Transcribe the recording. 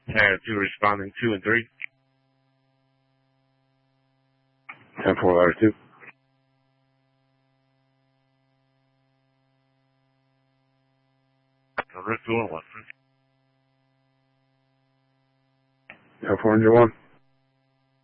Had 2 responding 2 and 3. 10-4, ladder 2. Rick 2 and 1. 10-4, engine 1.